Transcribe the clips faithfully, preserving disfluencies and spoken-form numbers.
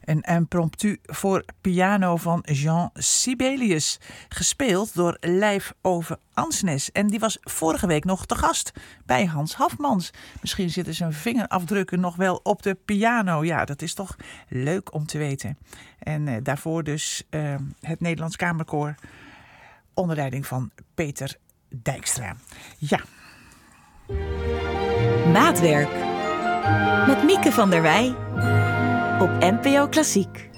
Een impromptu voor piano van Jean Sibelius, gespeeld door Leif Ove Ansnes. En die was vorige week nog te gast bij Hans Hafmans. Misschien zitten zijn vingerafdrukken nog wel op de piano. Ja, dat is toch leuk om te weten. En uh, daarvoor dus uh, het Nederlands Kamerkoor onder leiding van Peter Dijkstra. Ja. Maatwerk met Mieke van der Wij op N P O Klassiek.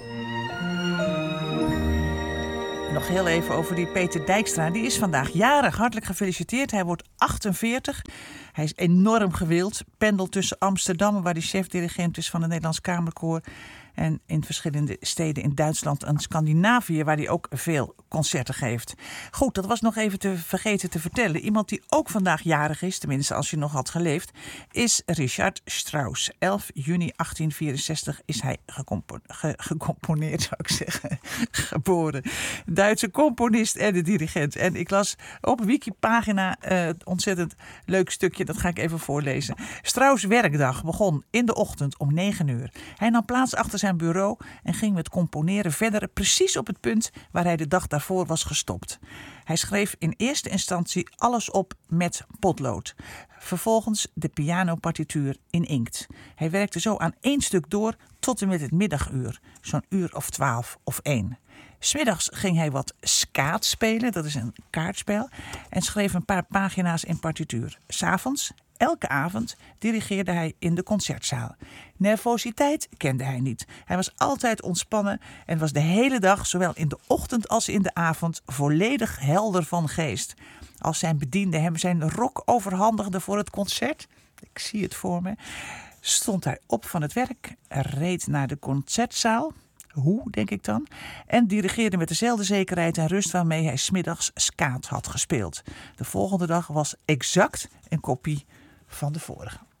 Nog heel even over die Peter Dijkstra. Die is vandaag jarig. Hartelijk gefeliciteerd. Hij wordt achtenveertig. Hij is enorm gewild. Pendelt tussen Amsterdam, waar hij chef-dirigent is van het Nederlands Kamerkoor, en in verschillende steden in Duitsland en Scandinavië, waar hij ook veel concerten geeft. Goed, dat was nog even te vergeten te vertellen. Iemand die ook vandaag jarig is, tenminste als je nog had geleefd, is Richard Strauss. elf juni achttien vierenzestig is hij gecompo- ge- gecomponeerd, zou ik zeggen, geboren. Duitse componist en de dirigent. En ik las op een wikipagina uh, ontzettend leuk stukje, dat ga ik even voorlezen. Strauss' werkdag begon in de ochtend om negen uur. Hij nam plaats achter zijn bureau en ging met componeren verder, precies op het punt waar hij de dag daarvoor was gestopt. Hij schreef in eerste instantie alles op met potlood. Vervolgens de pianopartituur in inkt. Hij werkte zo aan één stuk door tot en met het middaguur, zo'n uur of twaalf of één. 'S Middags ging hij wat skaat spelen, dat is een kaartspel, en schreef een paar pagina's in partituur. 'S Avonds, elke avond, dirigeerde hij in de concertzaal. Nervositeit kende hij niet. Hij was altijd ontspannen en was de hele dag, zowel in de ochtend als in de avond, volledig helder van geest. Als zijn bediende hem zijn rok overhandigde voor het concert, ik zie het voor me, stond hij op van het werk, reed naar de concertzaal, hoe, denk ik dan, en dirigeerde met dezelfde zekerheid en rust waarmee hij 's middags skaat had gespeeld. De volgende dag was exact een kopie van de vorige.